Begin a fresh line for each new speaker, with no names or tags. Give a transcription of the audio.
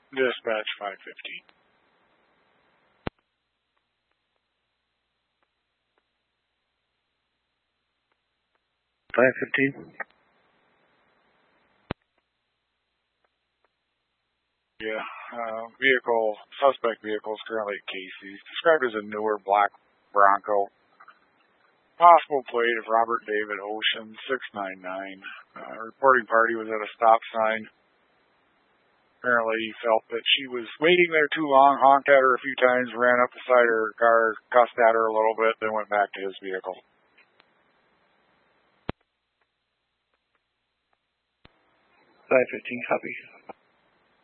Dispatch 515. Yeah, suspect vehicle is currently at Casey's. Described as a newer black Bronco. Possible plate of Robert David Ocean, 699. Reporting party was at a stop sign. Apparently he felt that she was waiting there too long, honked at her a few times, ran up the side of her car, cussed at her a little bit, then went back to his vehicle.
515, copy.